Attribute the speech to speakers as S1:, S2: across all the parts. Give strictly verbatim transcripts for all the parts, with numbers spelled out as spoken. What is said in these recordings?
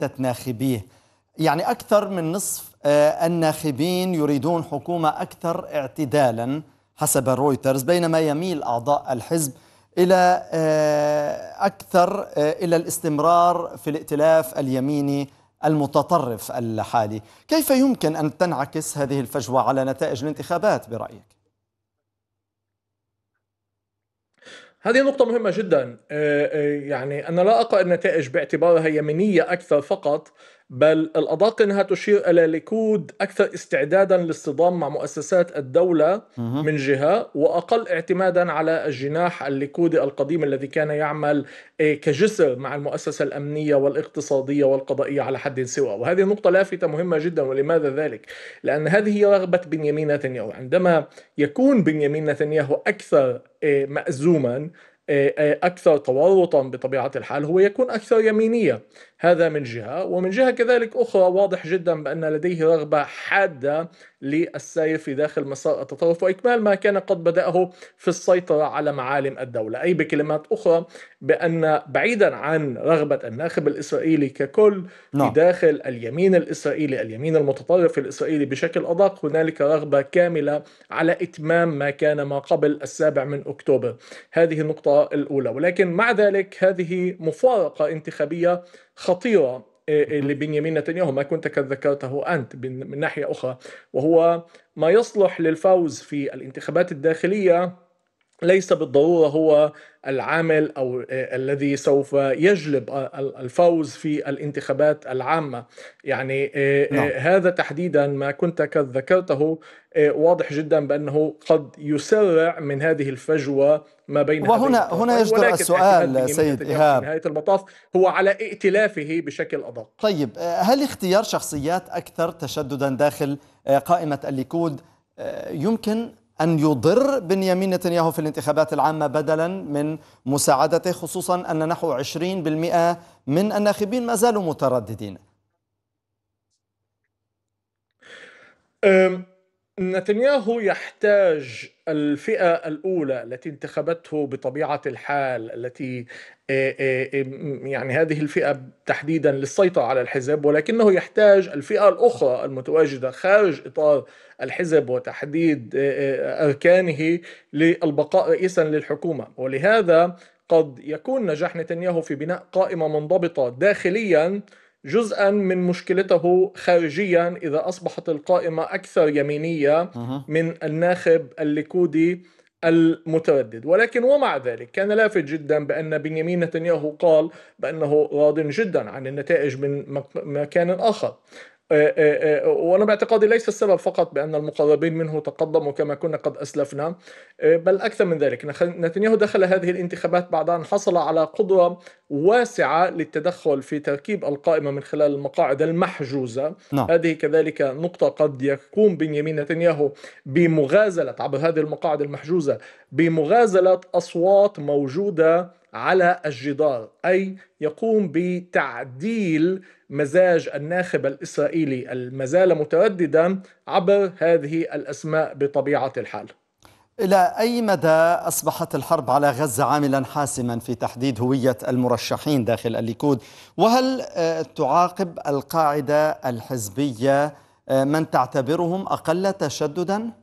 S1: ناخبيه. يعني أكثر من نصف آه، الناخبين يريدون حكومة أكثر اعتدالا حسب رويترز، بينما يميل أعضاء الحزب إلى آه، أكثر آه، إلى الاستمرار في الائتلاف اليميني المتطرف الحالي. كيف يمكن أن تنعكس هذه الفجوة على نتائج الانتخابات برأيك؟
S2: هذه نقطة مهمة جدا. آه، آه، يعني أنا لا أقرأ النتائج باعتبارها يمينية أكثر فقط، بل الأدق أنها تشير إلى ليكود أكثر استعدادا للاصطدام مع مؤسسات الدولة
S1: مه.
S2: من جهة، وأقل اعتمادا على الجناح الليكودي القديم الذي كان يعمل آه، كجسر مع المؤسسة الأمنية والاقتصادية والقضائية على حد سواء. وهذه نقطة لافتة مهمة جدا. ولماذا ذلك؟ لأن هذه هي رغبة بنيامين نتنياهو. عندما يكون بنيامين نتنياهو أكثر آه، مأزوما، آه، آه، أكثر تورطا بطبيعة الحال، هو يكون أكثر يمينية. هذا من جهة. ومن جهة كذلك أخرى واضح جدا بأن لديه رغبة حادة للسير في داخل مسار التطرف وإكمال ما كان قد بدأه في السيطرة على معالم الدولة. أي بكلمات أخرى، بأن بعيدا عن رغبة الناخب الإسرائيلي ككل في
S1: نعم.
S2: داخل اليمين الإسرائيلي، اليمين المتطرف الإسرائيلي بشكل أدق، هنالك رغبة كاملة على إتمام ما كان ما قبل السابع من أكتوبر. هذه النقطة الأولى. ولكن مع ذلك هذه مفارقة انتخابية خطيرة
S1: مه.
S2: لبنيامين نتنياهو، ما كنت قد ذكرته أنت من ناحية أخرى، وهو ما يصلح للفوز في الانتخابات الداخلية ليس بالضرورة هو العامل أو الذي سوف يجلب الفوز في الانتخابات العامة. يعني
S1: نعم.
S2: هذا تحديدا ما كنت قد ذكرته واضح جدا بأنه قد يسرع من هذه الفجوة ما بين هذين
S1: وهنا هنا
S2: الطرفين.
S1: يجدر
S2: ولكن اعتماد
S1: السؤال
S2: بنيامين
S1: سيد
S2: نتنياهو في
S1: إيهاب.
S2: نهاية المطاف هو على ائتلافه بشكل أدق.
S1: طيب، آه، هل اختيار شخصيات أكثر تشددا داخل آه، قائمة الليكود آه، يمكن أن يضر بنيامين نتنياهو في الانتخابات العامة بدلا من مساعدته، خصوصا أن نحو عشرين بالمئة من الناخبين ما زالوا مترددين؟
S2: أم، نتنياهو يحتاج الفئة الأولى التي انتخبته بطبيعة الحال، التي آه، آه، آه، يعني هذه الفئة تحديدا للسيطرة على الحزب، ولكنه يحتاج الفئة الأخرى المتواجدة خارج إطار الحزب وتحديد آه، آه، أركانه للبقاء رئيسا للحكومة. ولهذا قد يكون نجاح نتنياهو في بناء قائمة منضبطة داخليا جزءا من مشكلته خارجيا إذا أصبحت القائمة أكثر يمينية
S1: مه.
S2: من الناخب الليكودي المتردد. ولكن ومع ذلك كان لافت جدا بأن بنيامين نتنياهو قال بأنه راض جدا عن النتائج من مكان آخر. آه، آه، آه، وأنا باعتقادي ليس السبب فقط بأن المقربين منه تقدموا كما كنا قد أسلفنا، آه، بل أكثر من ذلك. نتنياهو دخل هذه الانتخابات بعد أن حصل على قدرة واسعة للتدخل في تركيب القائمة من خلال المقاعد المحجوزة.
S1: نعم.
S2: هذه كذلك نقطة قد يقوم بنيامين نتنياهو بمغازلة عبر هذه المقاعد المحجوزة، بمغازلة أصوات موجودة على الجدار، أي يقوم بتعديل مزاج الناخب الإسرائيلي المازال مترددا عبر هذه الأسماء بطبيعة الحال.
S1: إلى أي مدى أصبحت الحرب على غزة عاملا حاسما في تحديد هوية المرشحين داخل الليكود؟ وهل آه، تعاقب القاعدة الحزبية آه، من تعتبرهم أقل تشددا؟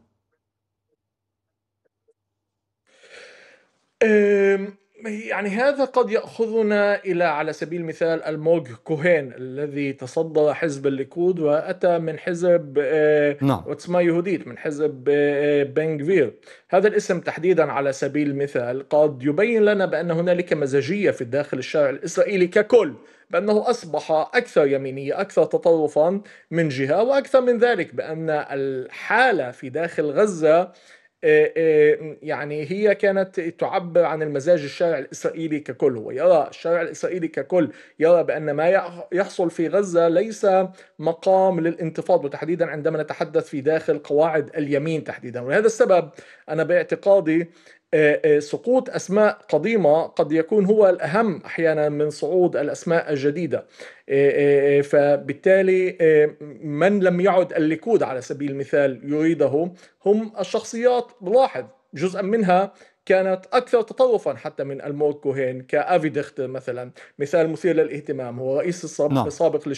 S2: أم، يعني هذا قد يأخذنا إلى على سبيل المثال المورج كوهين الذي تصدر حزب الليكود وأتى من حزب آه،
S1: نعم.
S2: وتسما يهوديت، من حزب آه، بن غفير. هذا الاسم تحديدا على سبيل المثال قد يبين لنا بأن هنالك مزاجية في الداخل الشارع الإسرائيلي ككل، بأنه أصبح أكثر يمينية، أكثر تطرفا من جهة، وأكثر من ذلك بأن الحالة في داخل غزة آه، آه، يعني هي كانت تعبر عن المزاج الشارع الإسرائيلي ككل. ويرى الشارع الإسرائيلي ككل يرى بأن ما يحصل في غزة ليس مقام للانتفاضة، وتحديدا عندما نتحدث في داخل قواعد اليمين تحديدا. ولهذا السبب أنا باعتقادي آه، آه، سقوط أسماء قديمة قد يكون هو الأهم أحيانا من صعود الأسماء الجديدة. آه، آه، فبالتالي آه، من لم يعد الليكود على سبيل المثال يريده هم الشخصيات. بلاحظ جزءا منها كانت أكثر تطرفا حتى من ألموت كوهين كأفي ديختر مثلا، مثال مثير للاهتمام، هو رئيس
S1: نعم.
S2: السابق